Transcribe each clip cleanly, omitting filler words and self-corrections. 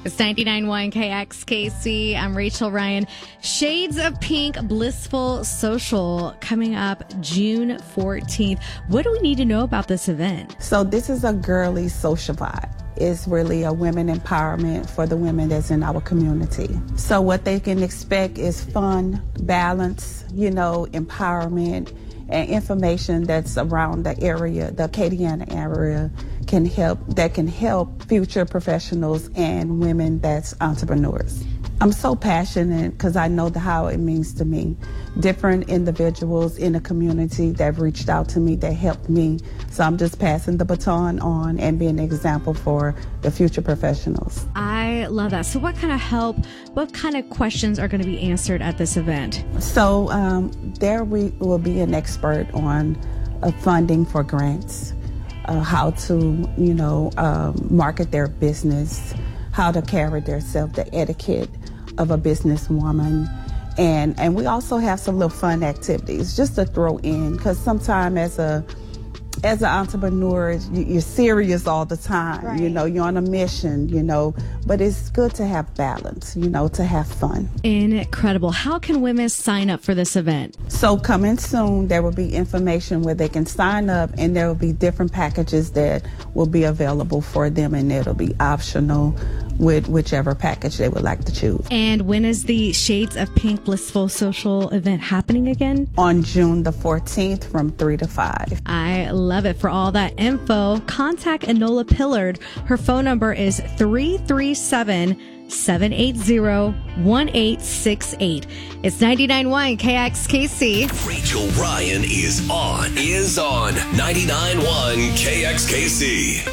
It's 99.1 KXKC. I'm Rachel Ryan. Shades of Pink Blissful Social coming up June 14th. What do we need to know about this event? So this is a girly social vibe. It's really a women empowerment for the women that's in our community. So what they can expect is fun, balance, empowerment, and information that's around the area, the Acadiana area, can help future professionals and women that's entrepreneurs. I'm so passionate because I know how it means to me. Different individuals in the community that have reached out to me, that helped me. So I'm just passing the baton on and being an example for the future professionals. I love that. So what kind of questions are going to be answered at this event? So there we will be an expert on funding for grants, how to, market their business, how to carry themselves, the etiquette of a businesswoman. And we also have some little fun activities just to throw in, because sometimes as an entrepreneur, you're serious all the time. Right. You're on a mission, but it's good to have balance, to have fun. Incredible. How can women sign up for this event? So coming soon, there will be information where they can sign up, and there will be different packages that will be available for them, and it'll be optional with whichever package they would like to choose. And when is the Shades of Pink Blissful Social event happening again? On June the 14th from 3 to 5. I love it. For all that info, contact Enola Pillard. Her phone number is 337-780-1868. It's 99.1 KXKC. Rachel Ryan is on 99.1 KXKC.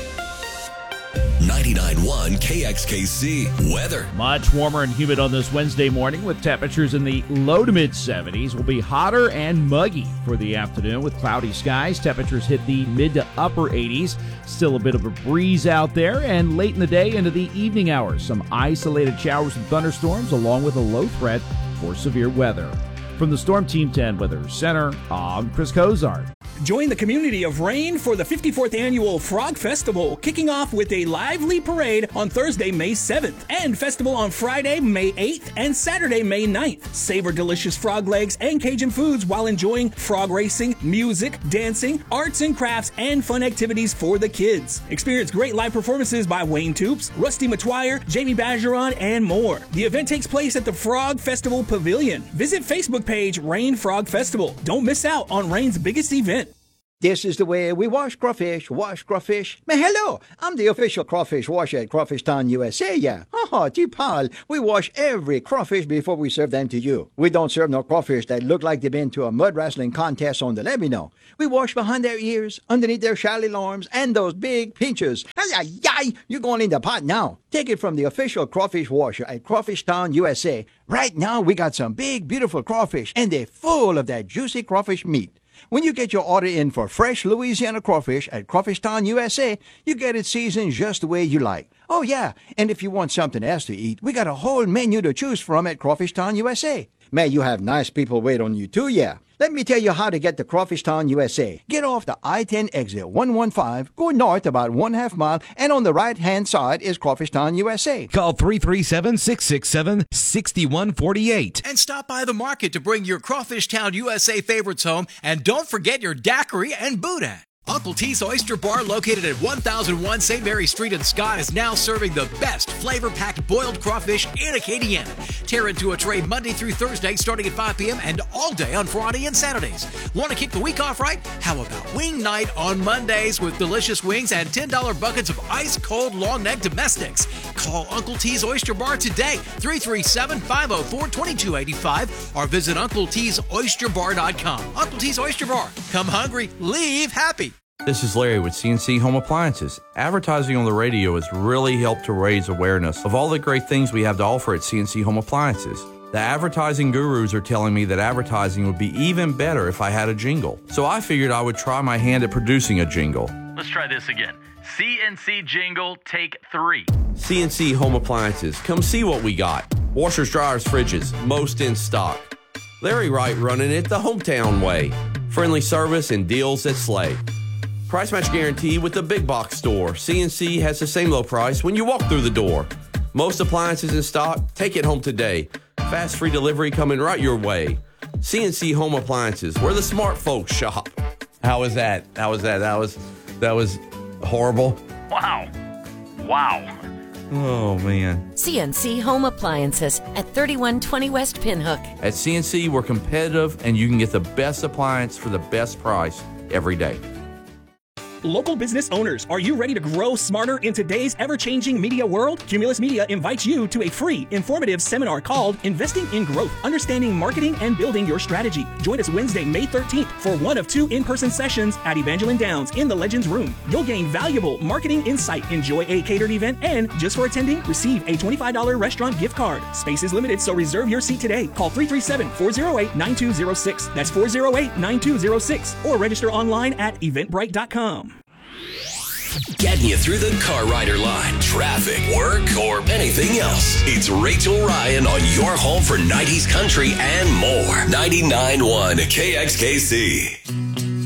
99.1 KXKC weather. Much warmer and humid on this Wednesday morning with temperatures in the low to mid 70s. Will be hotter and muggy for the afternoon with cloudy skies. Temperatures hit the mid to upper 80s. Still a bit of a breeze out there, and late in the day into the evening hours, some isolated showers and thunderstorms along with a low threat for severe weather. From the Storm Team 10 Weather Center, I'm Chris Cozart. Join the community of Rain for the 54th Annual Frog Festival, kicking off with a lively parade on Thursday, May 7th, and festival on Friday, May 8th, and Saturday, May 9th. Savor delicious frog legs and Cajun foods while enjoying frog racing, music, dancing, arts and crafts, and fun activities for the kids. Experience great live performances by Wayne Toops, Rusty Matwire, Jamie Bajeron, and more. The event takes place at the Frog Festival Pavilion. Visit Facebook page Rain Frog Festival. Don't miss out on Rain's biggest event. This is the way we wash crawfish, Man, hello, I'm the official crawfish washer at Crawfish Town, USA, yeah. Pal, we wash every crawfish before we serve them to you. We don't serve no crawfish that look like they've been to a mud wrestling contest on the levee, no. We wash behind their ears, underneath their shallow arms, and those big pinchers. You're going in the pot now. Take it from the official crawfish washer at Crawfish Town, USA. Right now, we got some big, beautiful crawfish, and they're full of that juicy crawfish meat. When you get your order in for fresh Louisiana crawfish at Crawfish Town, USA, you get it seasoned just the way you like. Oh, yeah, and if you want something else to eat, we got a whole menu to choose from at Crawfish Town, USA. May you have nice people wait on you, too, yeah. Let me tell you how to get to Crawfish Town, USA. Get off the I-10 exit 115, go north about 1/2 mile, and on the right-hand side is Crawfish Town, USA. Call 337-667-6148. And stop by the market to bring your Crawfish Town, USA favorites home. And don't forget your daiquiri and boudin. Uncle T's Oyster Bar, located at 1001 St. Mary Street in Scott, is now serving the best flavor-packed boiled crawfish in Acadiana. Tear into a tray Monday through Thursday starting at 5 p.m. and all day on Friday and Saturdays. Want to kick the week off right? How about wing night on Mondays with delicious wings and $10 buckets of ice-cold long-neck domestics? Call Uncle T's Oyster Bar today, 337-504-2285, or visit UncleT'sOysterBar.com. Uncle T's Oyster Bar. Come hungry, leave happy. This is Larry with CNC Home Appliances. Advertising on the radio has really helped to raise awareness of all the great things we have to offer at CNC Home Appliances. The advertising gurus are telling me that advertising would be even better if I had a jingle. So I figured I would try my hand at producing a jingle. Let's try this again. CNC jingle, take 3. CNC Home Appliances. Come see what we got. Washers, dryers, fridges, most in stock. Larry Wright running it the hometown way. Friendly service and deals that slay. Price match guarantee with the big box store. CNC has the same low price when you walk through the door. Most appliances in stock. Take it home today. Fast free delivery coming right your way. CNC Home Appliances, where the smart folks shop. How was that? That was horrible. Wow. Oh, man. CNC Home Appliances at 3120 West Pinhook. At CNC, we're competitive, and you can get the best appliance for the best price every day. Local business owners, are you ready to grow smarter in today's ever-changing media world? Cumulus Media invites you to a free, informative seminar called Investing in Growth, Understanding Marketing and Building Your Strategy. Join us Wednesday, May 13th for one of 2 in-person sessions at Evangeline Downs in the Legends Room. You'll gain valuable marketing insight, enjoy a catered event, and just for attending, receive a $25 restaurant gift card. Space is limited, so reserve your seat today. Call 337-408-9206. That's 408-9206. Or register online at eventbrite.com. Getting you through the car rider line, traffic, work, or anything else. It's Rachel Ryan on your home for 90s country and more. 99.1 KXKC.